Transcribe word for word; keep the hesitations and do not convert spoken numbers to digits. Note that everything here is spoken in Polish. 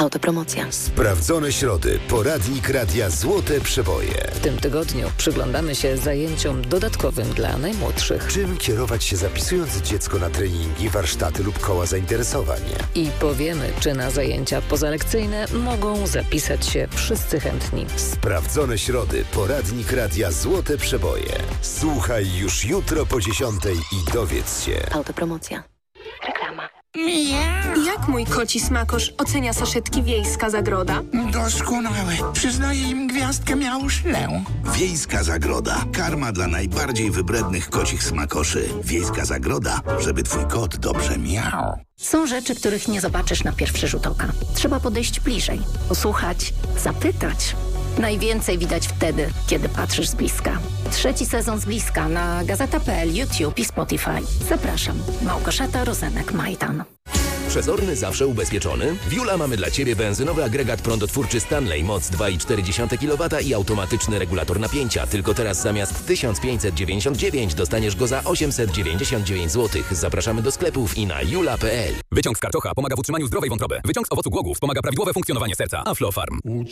Autopromocja. Sprawdzone środy. Poradnik Radia Złote Przeboje. W tym tygodniu przyglądamy się zajęciom dodatkowym dla najmłodszych. Czym kierować się zapisując dziecko na treningi, warsztaty lub koła zainteresowań? I powiemy, czy na zajęcia pozalekcyjne mogą zapisać się wszyscy chętni. Sprawdzone środy. Poradnik Radia Złote Przeboje. Słuchaj już jutro po dziesiątej i dowiedz się. Autopromocja. Reklama. Jak mój koci smakosz ocenia saszetki Wiejska Zagroda? Doskonałe. Przyznaję im gwiazdkę miałuszlę. Wiejska Zagroda. Karma dla najbardziej wybrednych kocich smakoszy. Wiejska Zagroda, żeby twój kot dobrze miał. Są rzeczy, których nie zobaczysz na pierwszy rzut oka. Trzeba podejść bliżej, posłuchać, zapytać. Najwięcej widać wtedy, kiedy patrzysz z bliska. Trzeci sezon z bliska na gazeta kropka pe el, YouTube i Spotify. Zapraszam. Małgorzata Rozenek-Majdan. Przezorny, zawsze ubezpieczony? W Jula mamy dla Ciebie benzynowy agregat prądotwórczy Stanley, moc dwa i cztery dziesiąte kilowata i automatyczny regulator napięcia. Tylko teraz zamiast tysiąc pięćset dziewięćdziesiąt dziewięć dostaniesz go za osiemset dziewięćdziesiąt dziewięć złotych. Zapraszamy do sklepów i na jula kropka pe el. Wyciąg z karczocha pomaga w utrzymaniu zdrowej wątroby. Wyciąg z owocu głogów wspomaga prawidłowe funkcjonowanie serca. Aflofarm.